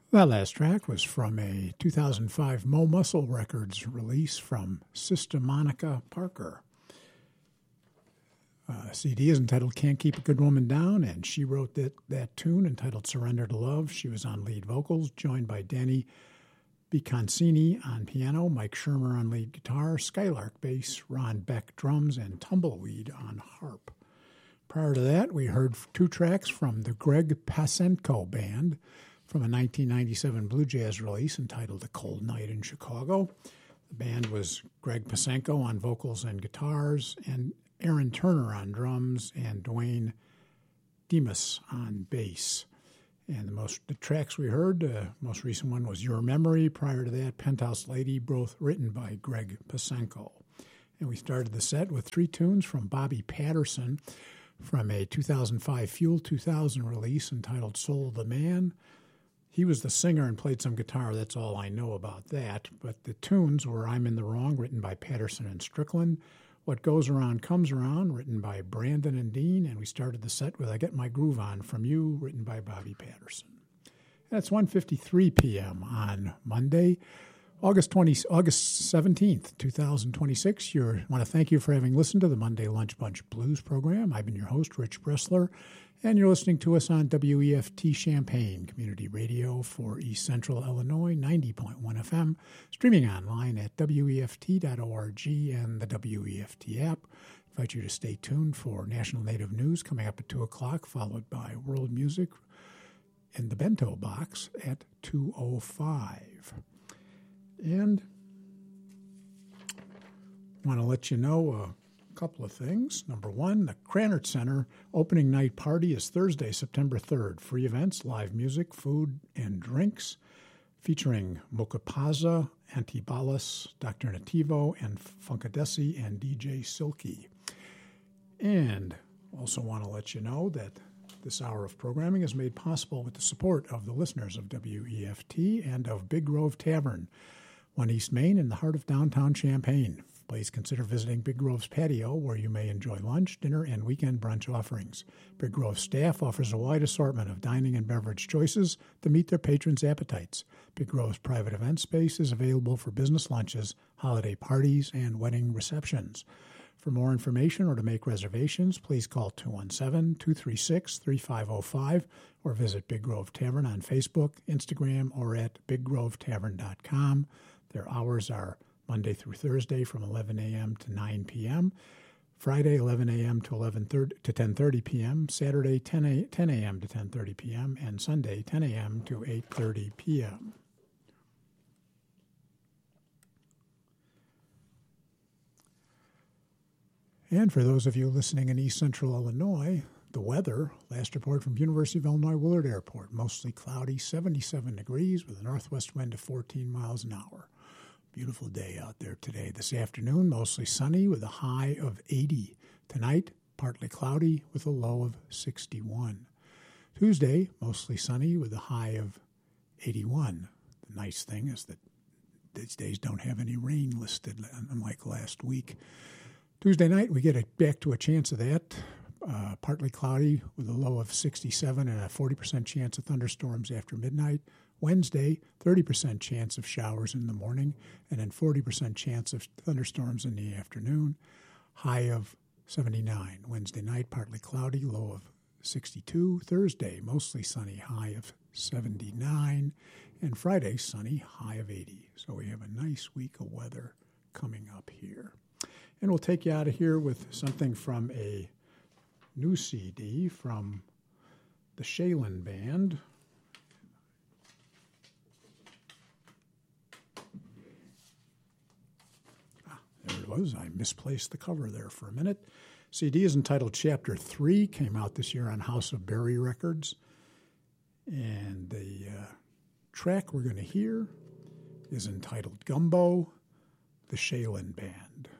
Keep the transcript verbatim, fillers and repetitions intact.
That last track was from a two thousand five Mo Muscle Records release from Sister Monica Parker. Uh, C D is entitled Can't Keep a Good Woman Down, and she wrote that, that tune entitled Surrender to Love. She was on lead vocals, joined by Danny Biconcini on piano, Mike Shermer on lead guitar, Skylark bass, Ron Beck drums, and Tumbleweed on harp. Prior to that, we heard two tracks from the Greg Pasenko Band from a nineteen ninety-seven blue jazz release entitled A Cold Night in Chicago. The band was Greg Pasenko on vocals and guitars, and Aaron Turner on drums, and Dwayne Demas on bass. And the most the tracks we heard, the uh, most recent one was Your Memory. Prior to that, Penthouse Lady, both written by Greg Pasenko. And we started the set with three tunes from Bobby Patterson from a two thousand five Fuel two thousand release entitled Soul of the Man. He was the singer and played some guitar. That's all I know about that. But the tunes were I'm in the Wrong, written by Patterson and Strickland. What Goes Around Comes Around, written by Brandon and Dean. And we started the set with I Get My Groove On From You, written by Bobby Patterson. That's one fifty-three p.m. on Monday, August twentieth, August seventeenth, twenty twenty-six. I want to thank you for having listened to the Monday Lunch Bunch Blues program. I've been your host, Rich Bressler, and you're listening to us on W E F T Champaign Community Radio for East Central Illinois, ninety point one F M, streaming online at W E F T dot org and the W E F T app. I invite you to stay tuned for National Native News coming up at two o'clock, followed by World Music in the Bento Box at two oh five. And I want to let you know a couple of things. Number one, the Cranert Center opening night party is Thursday, September third. Free events, live music, food, and drinks, featuring Mokapaza, Antibalas, Doctor Nativo, and Funkadesi, and D J Silky. And also want to let you know that this hour of programming is made possible with the support of the listeners of W E F T and of Big Grove Tavern, one East Main in the heart of downtown Champaign. Please consider visiting Big Grove's patio, where you may enjoy lunch, dinner, and weekend brunch offerings. Big Grove staff offers a wide assortment of dining and beverage choices to meet their patrons' appetites. Big Grove's private event space is available for business lunches, holiday parties, and wedding receptions. For more information or to make reservations, please call two one seven, two three six, three five zero five or visit Big Grove Tavern on Facebook, Instagram, or at big grove tavern dot com. Their hours are Monday through Thursday from eleven a.m. to nine p.m., Friday eleven a.m. to eleven thirty to ten thirty p.m., Saturday ten a.m. to ten thirty p.m., and Sunday ten a.m. to eight thirty p.m. And for those of you listening in East Central Illinois, the weather, last report from University of Illinois Willard Airport, mostly cloudy, seventy-seven degrees with a northwest wind of fourteen miles an hour. Beautiful day out there today. This afternoon, mostly sunny with a high of eighty. Tonight, partly cloudy with a low of sixty-one. Tuesday, mostly sunny with a high of eighty-one. The nice thing is that these days don't have any rain listed, unlike last week. Tuesday night, we get a, back to a chance of that. Uh, partly cloudy with a low of sixty-seven and a forty percent chance of thunderstorms after midnight. Wednesday, thirty percent chance of showers in the morning, and then forty percent chance of thunderstorms in the afternoon. High of seventy-nine. Wednesday night, partly cloudy, low of sixty-two. Thursday, mostly sunny, high of seventy-nine. And Friday, sunny, high of eighty. So we have a nice week of weather coming up here. And we'll take you out of here with something from a new C D from the Shaylin Band. Ah, there it was. I misplaced the cover there for a minute. C D is entitled Chapter three, came out this year on House of Berry Records. And the uh, track we're going to hear is entitled Gumbo, the Shaylin Band.